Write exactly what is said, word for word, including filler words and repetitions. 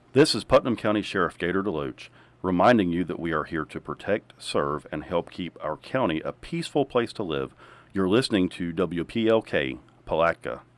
This is Putnam County Sheriff Gator DeLoach reminding you that we are here to protect, serve, and help keep our county a peaceful place to live. You're listening to W P L K, Palatka.